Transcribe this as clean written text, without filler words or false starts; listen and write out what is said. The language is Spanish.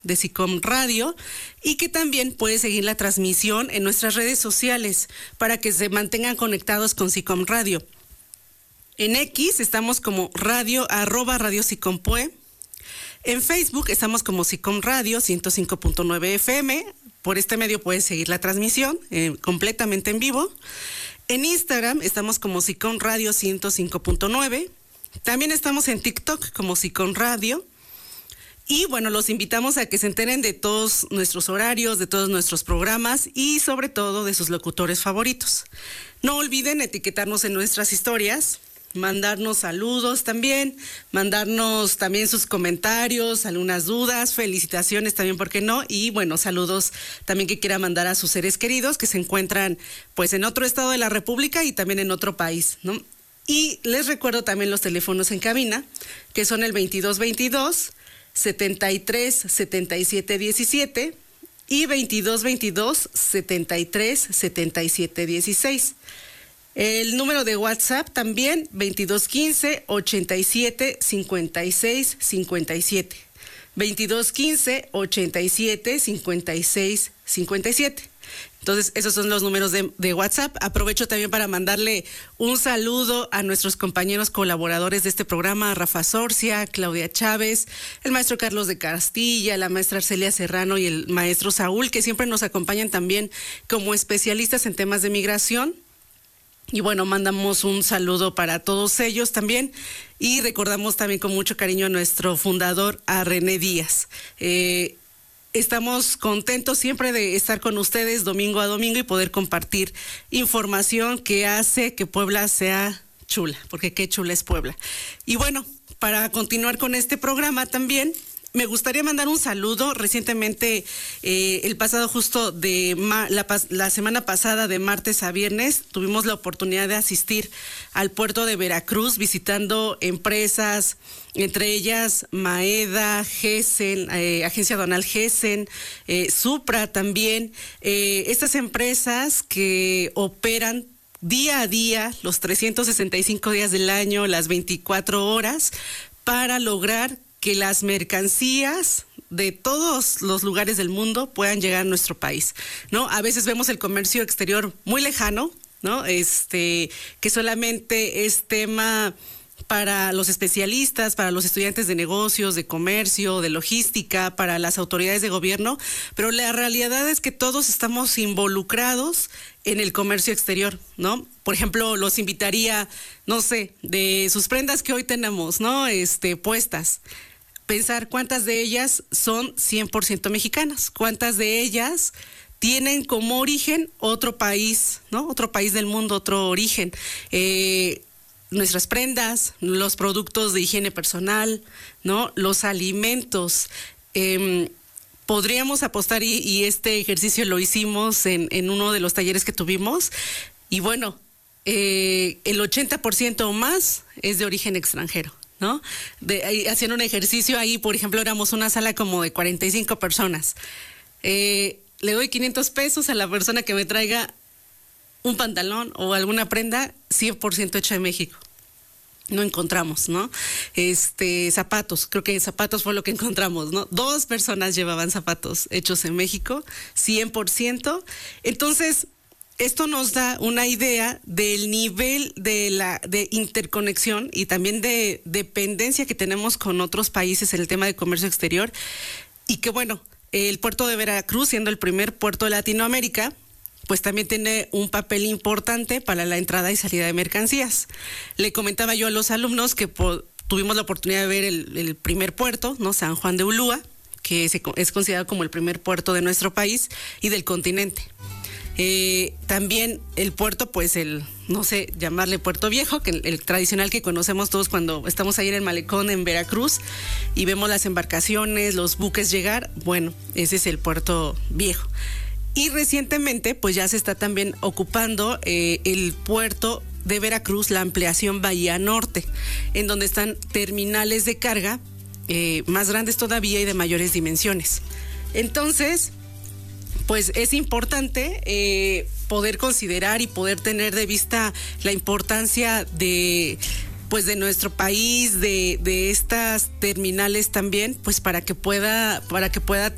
de SICOM Radio, y que también puede seguir la transmisión en nuestras redes sociales para que se mantengan conectados con SICOM Radio. En X estamos como @Radio SICOMPUE. En Facebook estamos como SICOM Radio 105.9 FM. Por este medio puedes seguir la transmisión completamente en vivo. En Instagram estamos como SICOM Radio 105.9. También estamos en TikTok como SICOM Radio. Y bueno, los invitamos a que se enteren de todos nuestros horarios, de todos nuestros programas y sobre todo de sus locutores favoritos. No olviden etiquetarnos en nuestras historias, mandarnos saludos también, mandarnos también sus comentarios, algunas dudas, felicitaciones también, ¿por qué no? Y bueno, saludos también que quiera mandar a sus seres queridos que se encuentran pues en otro estado de la República y también en otro país, ¿no? Y les recuerdo también los teléfonos en cabina, que son el 2222 73 77 17 y 2222 73 77 16. El número de WhatsApp también 2215 87 56 57. 2215 87 56 57. Entonces, esos son los números de WhatsApp. Aprovecho también para mandarle un saludo a nuestros compañeros colaboradores de este programa, Rafa Sorcia, Claudia Chávez, el maestro Carlos de Castilla, la maestra Arcelia Serrano y el maestro Saúl, que siempre nos acompañan también como especialistas en temas de migración. Y bueno, mandamos un saludo para todos ellos también y recordamos también con mucho cariño a nuestro fundador, a René Díaz. Estamos contentos siempre de estar con ustedes domingo a domingo y poder compartir información que hace que Puebla sea chula, porque qué chula es Puebla. Y bueno, para continuar con este programa también, me gustaría mandar un saludo. Recientemente, el pasado justo de la semana pasada, de martes a viernes, tuvimos la oportunidad de asistir al puerto de Veracruz, visitando empresas, entre ellas Maeda, Gesen, Agencia Aduanal Gesen, Supra también. Estas empresas que operan día a día, los 365 días del año, las 24 horas, para lograr que las mercancías de todos los lugares del mundo puedan llegar a nuestro país, ¿no? A veces vemos el comercio exterior muy lejano, ¿no? Que solamente es tema para los especialistas, para los estudiantes de negocios, de comercio, de logística, para las autoridades de gobierno, pero la realidad es que todos estamos involucrados en el comercio exterior, ¿no? Por ejemplo, los invitaría, no sé, de sus prendas que hoy tenemos, ¿no? Puestas. Pensar cuántas de ellas son 100% mexicanas, cuántas de ellas tienen como origen otro país, ¿no? Otro país del mundo, otro origen. Nuestras prendas, los productos de higiene personal, ¿no? Los alimentos. Podríamos apostar, y este ejercicio lo hicimos en uno de los talleres que tuvimos, y bueno, el 80% o más es de origen extranjero, ¿no? Haciendo un ejercicio ahí, por ejemplo, éramos una sala como de 45 personas. Le doy 500 pesos a la persona que me traiga un pantalón o alguna prenda 100% hecha en México. No encontramos, ¿no? Zapatos, creo que zapatos fue lo que encontramos, ¿no? 2 personas llevaban zapatos hechos en México, 100%. Entonces, esto nos da una idea del nivel de interconexión y también de dependencia que tenemos con otros países en el tema de comercio exterior. Y que bueno, el puerto de Veracruz, siendo el primer puerto de Latinoamérica, pues también tiene un papel importante para la entrada y salida de mercancías. Le comentaba yo a los alumnos que tuvimos la oportunidad de ver el primer puerto, ¿no? San Juan de Ulúa, que es considerado como el primer puerto de nuestro país y del continente. También el puerto, pues no sé, llamarle Puerto Viejo, que el tradicional que conocemos todos cuando estamos ahí en el malecón en Veracruz y vemos las embarcaciones, los buques llegar, bueno, ese es el Puerto Viejo. Y recientemente, pues ya se está también ocupando el puerto de Veracruz, la ampliación Bahía Norte, en donde están terminales de carga más grandes todavía y de mayores dimensiones. Entonces, pues es importante poder considerar y poder tener de vista la importancia de nuestro país, de estas terminales también, pues para que pueda